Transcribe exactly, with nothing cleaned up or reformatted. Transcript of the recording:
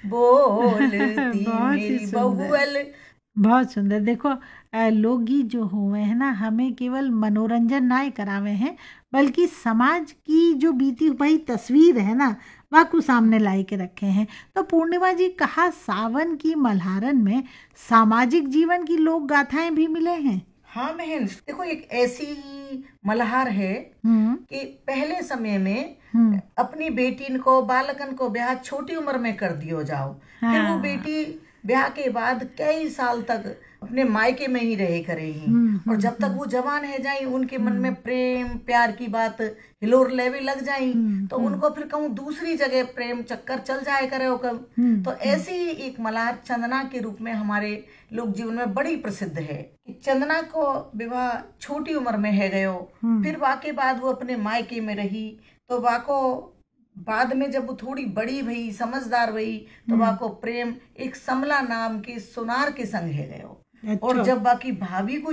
बोलती बहुत ही मेरी सुंदर, बहुअल। बहुत सुंदर। देखो अ, लोकगीत जो हुए हैं ना, हमें केवल मनोरंजन ना ही करावे हैं, बल्कि समाज की जो बीती हुई तस्वीर है ना, वह को सामने लाई के रखे हैं। तो पूर्णिमा जी, कहा सावन की मल्हारन में सामाजिक जीवन की लोक गाथाएं भी मिले हैं। हाँ बहन, देखो एक ऐसी मल्हार है हम्म। कि पहले समय में हम्म। अपनी बेटी को बालकन को ब्याह छोटी उम्र में कर दियो जाओ। फिर वो हाँ। बेटी ब्याह के बाद कई साल तक अपने मायके में ही रहे करेगी। हम्म। और हम्म। जब तक हम्म। वो जवान है जाई, उनके मन में हम्म। प्रेम प्यार की बात हिलोर लेवे लग जाई। हम्म। तो हम्म। उनको फिर कहूँ दूसरी जगह प्रेम चक्कर चल जाए करे हो कब। हम्म। तो हम्म। ऐसी ही एक मल्हार चंदना के रूप में हमारे लोक जीवन में बड़ी प्रसिद्ध है कि चंदना को विवाह छोटी उम्र में है गयो। हम्म। फिर वाके बाद वो अपने मायके में रही। तो वाको बाद में जब वो थोड़ी बड़ी भई, समझदार भई, तो हम्म। वाको प्रेम एक समला नाम के सुनार के संग है गयो। और अच्छा। जब बाकी भाभी को